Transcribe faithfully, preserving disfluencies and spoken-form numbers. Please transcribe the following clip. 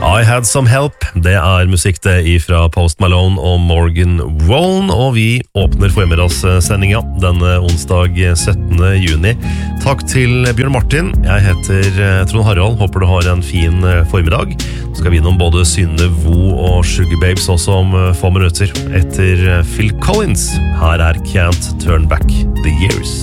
I Had Some Help, det er musikk det ifra Post Malone og Morgan Wallen, og vi åpner formidagssendinga denne onsdag syttende juni. Takk til Bjørn Martin, jeg heter Trond Harald, håper du har en fin formiddag. Så skal vi innom både Synne Vo og Sugar Babes også om få minutter etter Phil Collins. Her er Can't Turn Back the Years.